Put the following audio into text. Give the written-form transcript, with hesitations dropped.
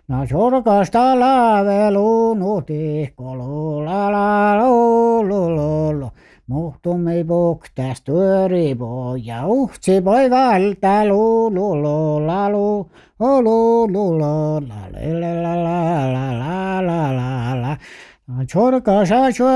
Na sorkasta lavelu nuhtihkolu la la lo. Muhtumi puktas tuorivo ja uhtsi voi valta lu la lu la la la la la la la la la. Sorkassa